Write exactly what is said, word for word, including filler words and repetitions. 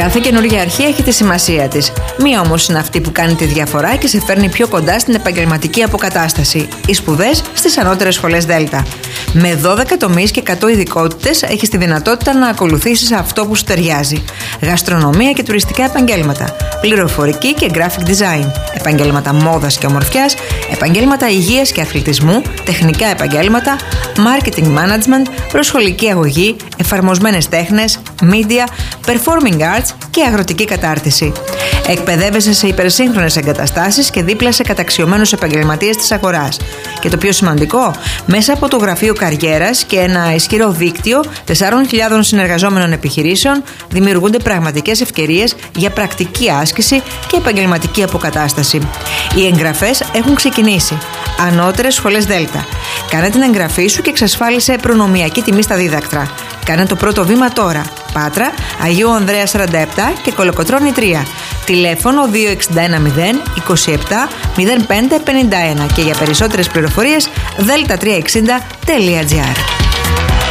Κάθε καινούργια αρχή έχει τη σημασία της. Μία όμως είναι αυτή που κάνει τη διαφορά και σε φέρνει πιο κοντά στην επαγγελματική αποκατάσταση. Οι σπουδές στις ανώτερες σχολές Δέλτα. Με δώδεκα τομείς και εκατό ειδικότητες έχεις τη δυνατότητα να ακολουθήσεις αυτό που σου ταιριάζει. Γαστρονομία και τουριστικά επαγγέλματα, πληροφορική και graphic design, επαγγέλματα μόδας και ομορφιάς, επαγγέλματα υγείας και αθλητισμού, τεχνικά επαγγέλματα, marketing management, προσχολική αγωγή, εφαρμοσμένες τέχνες, media, performing arts και αγροτική κατάρτιση. Εκπαιδεύεσαι σε υπερσύγχρονες εγκαταστάσεις και δίπλα σε καταξιωμένους επαγγελματίες της αγοράς. Και το πιο σημαντικό, μέσα από το γραφείο καριέρας και ένα ισχυρό δίκτυο τεσσάρων χιλιάδων συνεργαζόμενων επιχειρήσεων δημιουργούνται πραγματικές ευκαιρίες για πρακτική άσκηση και επαγγελματική αποκατάσταση. Οι εγγραφές έχουν ξεκινήσει. Ανώτερες σχολές Δέλτα. Κάνε την εγγραφή σου και εξασφάλισε προνομιακή τιμή στα δίδακτρα. Κάνε το πρώτο βήμα τώρα. Πάτρα, Αγίου Ανδρέα σαράντα επτά και Κολοκοτρώνη τρία. Τηλέφωνο δύο έξι ένα μηδέν είκοσι επτά μηδέν πέντε πενήντα ένα και για περισσότερες πληροφορίες δέλτα τριακόσια εξήντα τελεία τζι άρ.